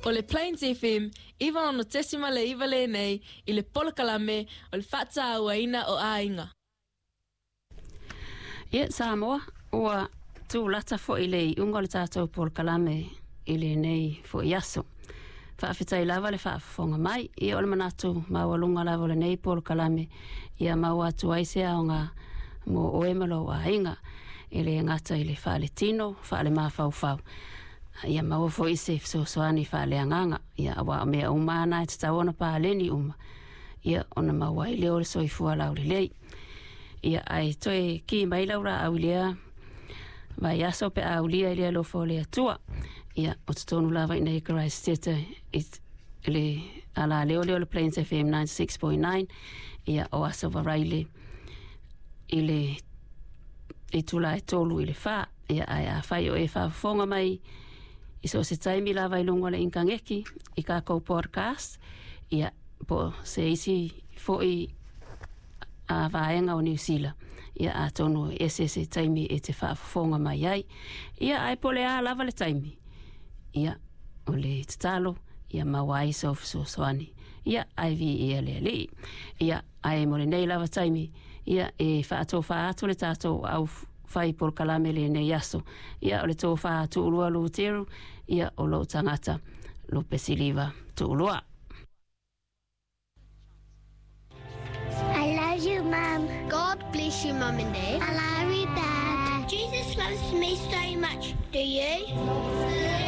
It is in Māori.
O le Plains FM, iwa ono tesima le iwa le nei, I le polokalame o le whata auaina o ainga. Ia Samoa, ua tūlata fo I le unga le tātou polokalame I le nei fo I aso. Whaafitai lava le whaafonga mai, ia ole manatu mawalunga lava le nei polokalame, ia maua atu aisea o ngā mo oemalo a inga, I le ngata I le whaale tino, whaale mawhau. Ia maua fo ise soani whaale anganga, ia awa mea umana e tatawana pāleni uma, ia ona maua I leo le soifua lau le lei. Ia ai toe ki mai laura au lea, vai aso pe au lia I lea lofo le atua, ia o tutonu lava I nei Christchurch, le ala leo le Plains FM 96.9, ia o aso varaile I le I tula e tolu I le wha, ia ai a whai o e whaafonga mai, I so se taimi lava I lunga le inkangeki, I kākou podcast, ia po se isi fo I a vaenga o New Zealand, ia a tonu e se taimi e te whaafonga mai ai, ia ai po le a lava le taimi, ia o le tatalo, ia mawai soani, ia ai vi ia le li, ia ai mo le nei lava taimi, ia e whaato le tātou au whai por kalame le nei aso, ia o le tō whaatu ulua lu teru, ia o lo tangata lo pesiliva tu ulua. I love you, Mum. God bless you, Mum and Dad. I love you, Dad. Jesus loves me so much. Do you?